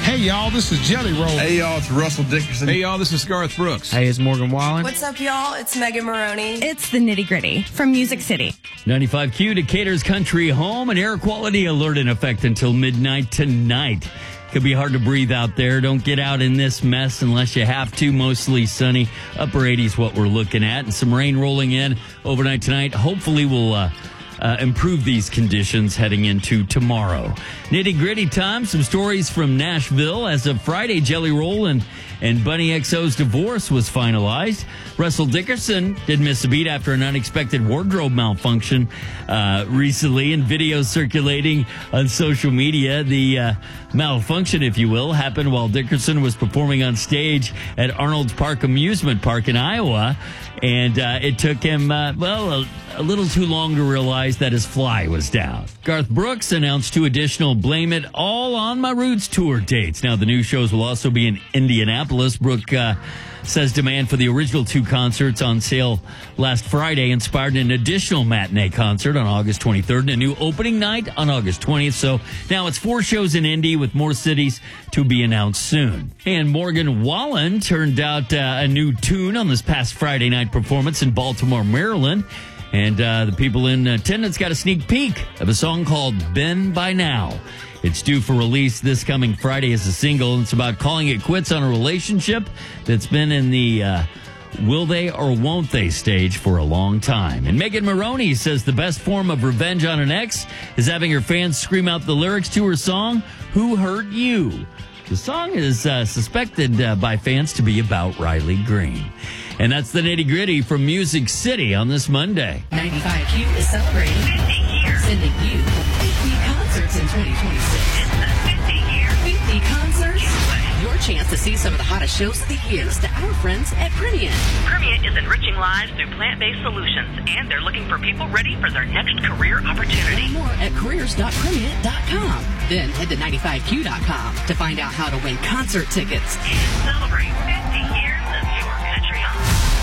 Hey, y'all, this is Jelly Roll. Hey, y'all, it's Russell Dickerson. Hey, y'all, this is Garth Brooks. Hey, it's Morgan Wallen. What's up, y'all? It's Megan Maroney. It's the Nitty Gritty from Music City. 95Q, Decatur's country home, an air quality alert in effect until midnight tonight. Could be hard to breathe out there. Don't get out in this mess unless you have to. Mostly sunny. Upper 80s what we're looking at. And some rain rolling in overnight tonight. Hopefully we'll improve these conditions heading into tomorrow. Nitty gritty time. Some stories from Nashville. As of Friday, Jelly Roll and Bunny XO's divorce was finalized. Russell Dickerson did miss a beat after an unexpected wardrobe malfunction recently, and videos circulating on social media. The malfunction, if you will, happened while Dickerson was performing on stage at Arnold's Park Amusement Park in Iowa, and it took him, a little too long to realize that his fly was down. Garth Brooks announced 2 additional Blame It All on My Roots tour dates. Now, the new shows will also be in Indianapolis. Brooke says demand for the original 2 concerts on sale last Friday inspired an additional matinee concert on August 23rd and a new opening night on August 20th. So now it's 4 shows in Indy with more cities to be announced soon. And Morgan Wallen turned out a new tune on this past Friday night performance in Baltimore, Maryland. And the people in attendance got a sneak peek of a song called Ben By Now. It's due for release this coming Friday as a single. It's about calling it quits on a relationship that's been in the will they or won't they stage for a long time. And Megan Maroney says the best form of revenge on an ex is having her fans scream out the lyrics to her song, Who Hurt You? The song is suspected by fans to be about Riley Green. And that's the Nitty Gritty from Music City on this Monday. 95Q is celebrating 50 years. Sending you 50 concerts in 2026. It's the 50-year 50 concerts. Your chance to see some of the hottest shows of the year to our friends at Primient. Primient is enriching lives through plant-based solutions, and they're looking for people ready for their next career opportunity. Learn more at careers.primient.com. Then head to 95q.com to find out how to win concert tickets. And celebrate 50 years of your country home.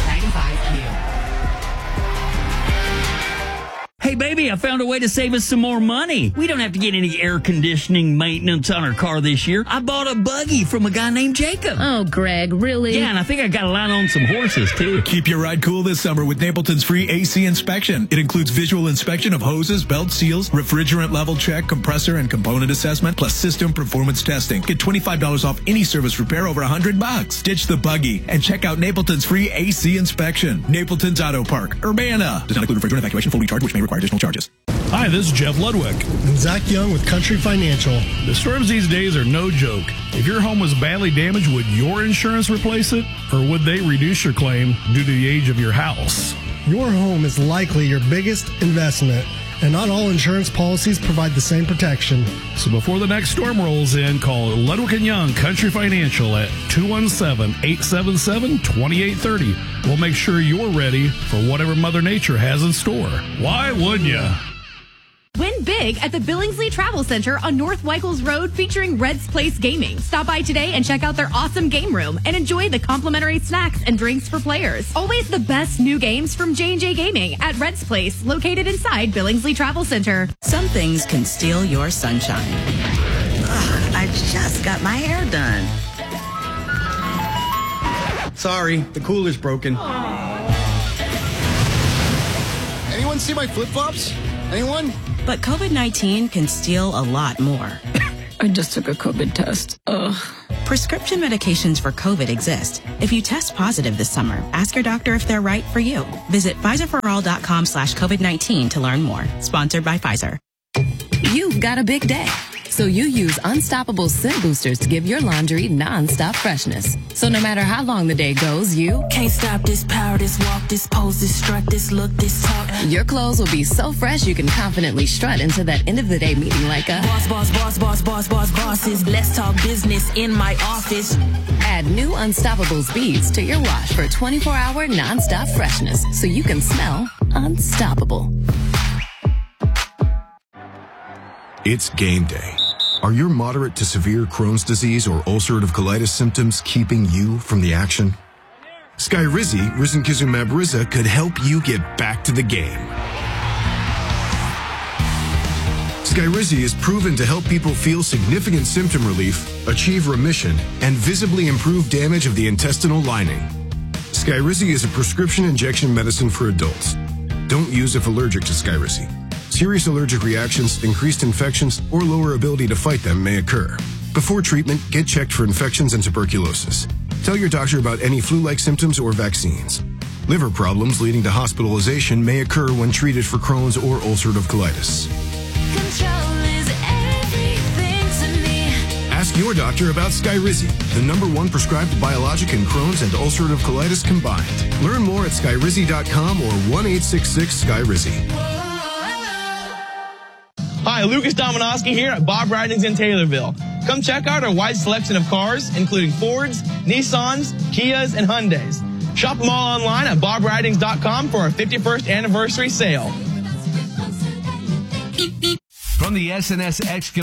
95Q. Hey, baby, I found a way to save us some more money. We don't have to get any air conditioning maintenance on our car this year. I bought a buggy from a guy named Jacob. Oh, Greg, really? Yeah, and I think I got a line on some horses, too. Keep your ride cool this summer with Napleton's free AC inspection. It includes visual inspection of hoses, belt seals, refrigerant level check, compressor and component assessment, plus system performance testing. Get $25 off any service repair over $100. Ditch the buggy and check out Napleton's free AC inspection. Napleton's Auto Park, Urbana. Does not include refrigerant evacuation, full recharge, which may require additional charges. Hi, this is Jeff Ludwig. And Zach Young with Country Financial. The storms these days are no joke. If your home was badly damaged, would your insurance replace it? Or would they reduce your claim due to the age of your house? Your home is likely your biggest investment, and not all insurance policies provide the same protection. So before the next storm rolls in, call Ludwig & Young Country Financial at 217-877-2830. We'll make sure you're ready for whatever Mother Nature has in store. Why wouldn't you? Win big at the Billingsley Travel Center on North Weichels Road featuring Red's Place Gaming. Stop by today and check out their awesome game room and enjoy the complimentary snacks and drinks for players. Always the best new games from J&J Gaming at Red's Place, located inside Billingsley Travel Center. Some things can steal your sunshine. Ugh, I just got my hair done. Sorry, the cooler's broken. Anyone see my flip-flops? Anyone? But COVID-19 can steal a lot more. I just took a COVID test. Ugh. Prescription medications for COVID exist. If you test positive this summer, ask your doctor if they're right for you. Visit PfizerForAll.com/COVID-19 to learn more. Sponsored by Pfizer. You've got a big day, so you use Unstoppable Scent Boosters to give your laundry non-stop freshness. So no matter how long the day goes, you can't stop this power, this walk, this pose, this strut, this look, this talk. Your clothes will be so fresh you can confidently strut into that end of the day meeting like a bosses. Let's talk business in my office. Add new Unstoppable beads to your wash for 24-hour non-stop freshness so you can smell unstoppable. It's game day. Are your moderate to severe Crohn's disease or ulcerative colitis symptoms keeping you from the action? Skyrizi, risankizumab Riza, could help you get back to the game. Skyrizi is proven to help people feel significant symptom relief, achieve remission, and visibly improve damage of the intestinal lining. Skyrizi is a prescription injection medicine for adults. Don't use if allergic to Skyrizi. Serious allergic reactions, increased infections, or lower ability to fight them may occur. Before treatment, get checked for infections and tuberculosis. Tell your doctor about any flu-like symptoms or vaccines. Liver problems leading to hospitalization may occur when treated for Crohn's or ulcerative colitis. Ask your doctor about Skyrizi, the #1 prescribed biologic in Crohn's and ulcerative colitis combined. Learn more at skyrizi.com or 1-866-SKYRIZI. Hi, Lucas Dominowski here at Bob Ridings in Taylorville. Come check out our wide selection of cars, including Fords, Nissans, Kias, and Hyundais. Shop them all online at bobridings.com for our 51st anniversary sale. From the SNS Excavator